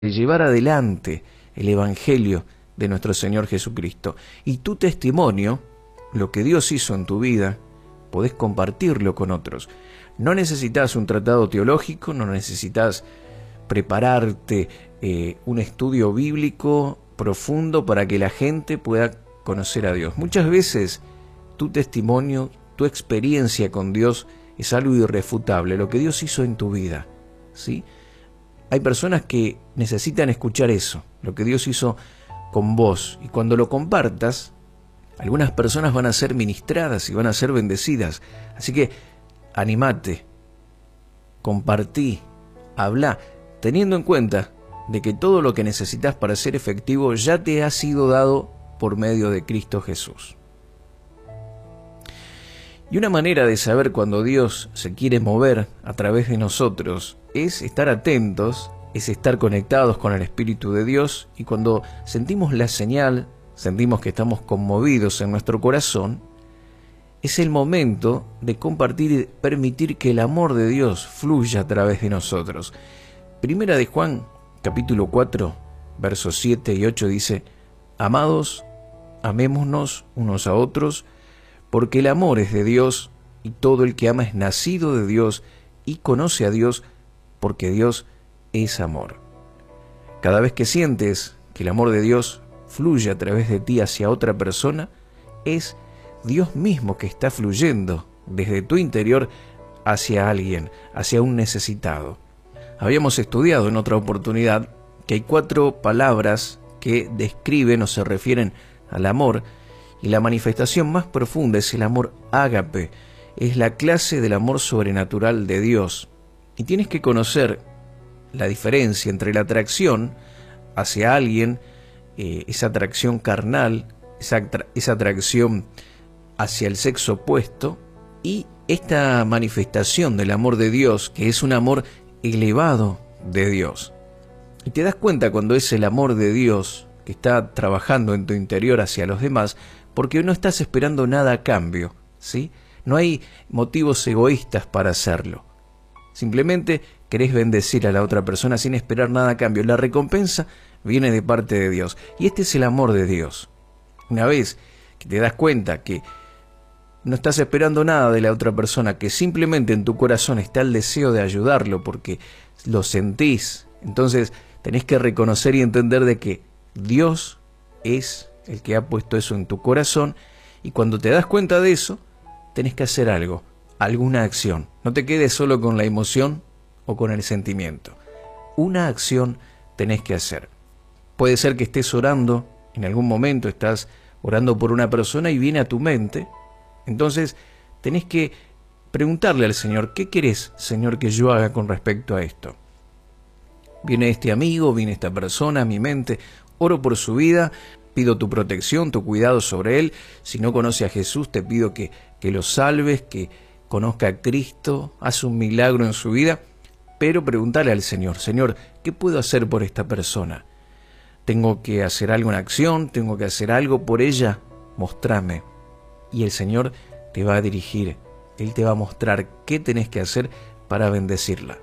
llevar adelante el Evangelio de nuestro Señor Jesucristo. Y tu testimonio, lo que Dios hizo en tu vida, podés compartirlo con otros. No necesitas un tratado teológico, no necesitas prepararte un estudio bíblico profundo para que la gente pueda conocer a Dios. Muchas veces tu testimonio, tu experiencia con Dios es algo irrefutable, lo que Dios hizo en tu vida, ¿sí? Hay personas que necesitan escuchar eso, lo que Dios hizo con vos. Y cuando lo compartas, algunas personas van a ser ministradas y van a ser bendecidas. Así que animate, compartí, habla, teniendo en cuenta de que todo lo que necesitas para ser efectivo ya te ha sido dado por medio de Cristo Jesús. Y una manera de saber cuando Dios se quiere mover a través de nosotros es estar atentos, es estar conectados con el Espíritu de Dios, y cuando sentimos la señal, sentimos que estamos conmovidos en nuestro corazón, es el momento de compartir y permitir que el amor de Dios fluya a través de nosotros. Primera de Juan, capítulo 4, versos 7 y 8 dice: Amados, amémonos unos a otros, porque el amor es de Dios, y todo el que ama es nacido de Dios y conoce a Dios, porque Dios es amor. Cada vez que sientes que el amor de Dios fluye a través de ti hacia otra persona, es Dios mismo que está fluyendo desde tu interior hacia alguien, hacia un necesitado. Habíamos estudiado en otra oportunidad que hay 4 palabras que describen o se refieren al amor, y la manifestación más profunda es el amor ágape, es la clase del amor sobrenatural de Dios. Y tienes que conocer la diferencia entre la atracción hacia alguien, esa atracción carnal, esa atracción hacia el sexo opuesto, y esta manifestación del amor de Dios, que es un amor elevado de Dios. Y te das cuenta cuando es el amor de Dios que está trabajando en tu interior hacia los demás, porque no estás esperando nada a cambio, ¿sí? No hay motivos egoístas para hacerlo. Simplemente querés bendecir a la otra persona sin esperar nada a cambio. La recompensa viene de parte de Dios. Y este es el amor de Dios. Una vez que te das cuenta que no estás esperando nada de la otra persona, que simplemente en tu corazón está el deseo de ayudarlo porque lo sentís, entonces tenés que reconocer y entender de que Dios es el que ha puesto eso en tu corazón, y cuando te das cuenta de eso, tenés que hacer algo, alguna acción. No te quedes solo con la emoción o con el sentimiento. Una acción tenés que hacer. Puede ser que estés orando, en algún momento estás orando por una persona y viene a tu mente, entonces tenés que preguntarle al Señor: ¿qué querés, Señor, que yo haga con respecto a esto? Viene este amigo, viene esta persona a mi mente, oro por su vida, pido tu protección, tu cuidado sobre él. Si no conoce a Jesús, te pido que lo salves, que conozca a Cristo, haz un milagro en su vida. Pero pregúntale al Señor: Señor, ¿qué puedo hacer por esta persona? ¿Tengo que hacer alguna acción? ¿Tengo que hacer algo por ella? Mostrame. Y el Señor te va a dirigir. Él te va a mostrar qué tenés que hacer para bendecirla.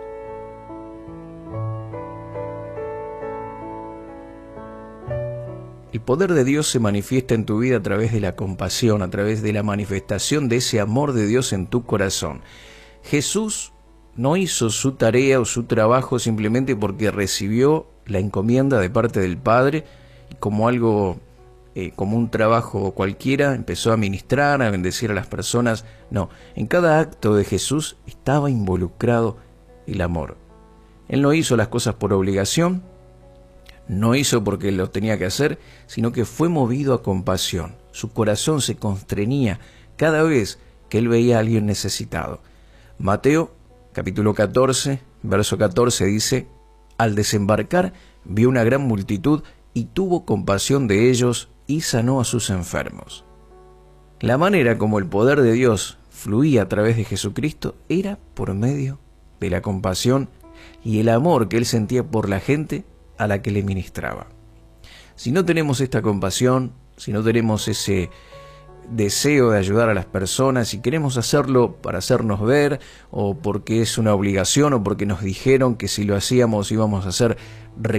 El poder de Dios se manifiesta en tu vida a través de la compasión, a través de la manifestación de ese amor de Dios en tu corazón. Jesús no hizo su tarea o su trabajo simplemente porque recibió la encomienda de parte del Padre y como algo, como un trabajo cualquiera, empezó a ministrar, a bendecir a las personas. No, en cada acto de Jesús estaba involucrado el amor. Él no hizo las cosas por obligación, no hizo porque lo tenía que hacer, sino que fue movido a compasión. Su corazón se constreñía cada vez que él veía a alguien necesitado. Mateo, capítulo 14, verso 14 dice: Al desembarcar vio una gran multitud y tuvo compasión de ellos y sanó a sus enfermos. La manera como el poder de Dios fluía a través de Jesucristo era por medio de la compasión y el amor que él sentía por la gente a la que le ministraba. Si no tenemos esta compasión, si no tenemos ese deseo de ayudar a las personas y queremos hacerlo para hacernos ver, o porque es una obligación, o porque nos dijeron que si lo hacíamos íbamos a ser